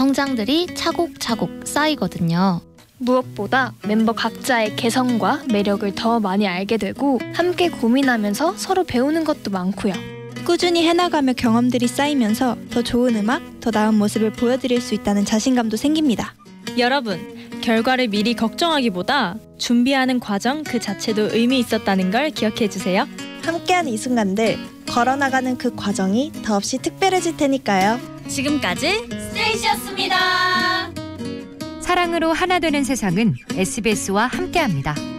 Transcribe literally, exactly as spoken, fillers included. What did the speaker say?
성장들이 차곡차곡 쌓이거든요. 무엇보다 멤버 각자의 개성과 매력을 더 많이 알게 되고 함께 고민하면서 서로 배우는 것도 많고요. 꾸준히 해나가며 경험들이 쌓이면서 더 좋은 음악, 더 나은 모습을 보여드릴 수 있다는 자신감도 생깁니다. 여러분, 결과를 미리 걱정하기보다 준비하는 과정 그 자체도 의미 있었다는 걸 기억해 주세요. 함께한 이 순간들, 걸어나가는 그 과정이 더없이 특별해질 테니까요. 지금까지 스테이시였습니다. 사랑으로 하나 되는 세상은 에스비에스와 함께합니다.